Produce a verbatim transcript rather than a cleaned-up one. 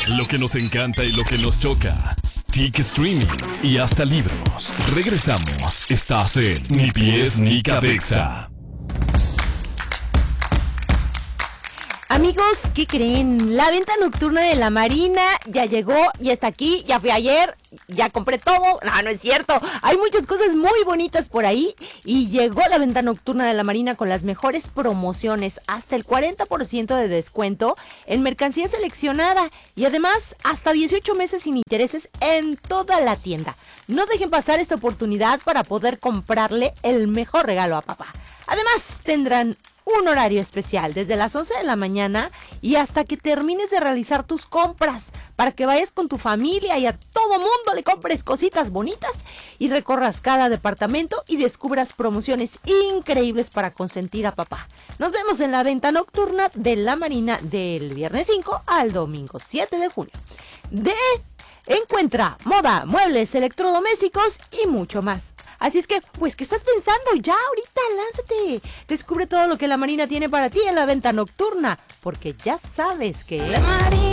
Lo que nos encanta y lo que nos choca. T I C Streaming y hasta libros. Regresamos. Estás en Ni Pies ni Cabeza. Amigos, ¿qué creen? La venta nocturna de la Marina ya llegó, ya está aquí, ya fui ayer, ya compré todo. No, no es cierto. Hay muchas cosas muy bonitas por ahí y llegó la venta nocturna de la Marina con las mejores promociones, hasta el cuarenta por ciento de descuento en mercancía seleccionada y además hasta dieciocho meses sin intereses en toda la tienda. No dejen pasar esta oportunidad para poder comprarle el mejor regalo a papá. Además, tendrán un horario especial desde las once de la mañana y hasta que termines de realizar tus compras para que vayas con tu familia y a todo mundo le compres cositas bonitas y recorras cada departamento y descubras promociones increíbles para consentir a papá. Nos vemos en la venta nocturna de la Marina del viernes cinco al domingo siete de junio. De Encuentra moda, muebles, electrodomésticos y mucho más. Así es que, pues, ¿qué estás pensando? Ya, ahorita, lánzate. Descubre todo lo que la Marina tiene para ti en la venta nocturna, porque ya sabes que...